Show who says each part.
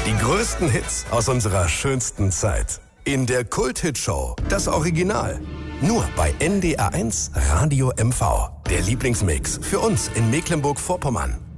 Speaker 1: Die größten Hits aus unserer schönsten Zeit. In der Kult-Hit-Show Das Original. Nur bei NDR1 Radio MV. Der Lieblingsmix für uns in Mecklenburg-Vorpommern.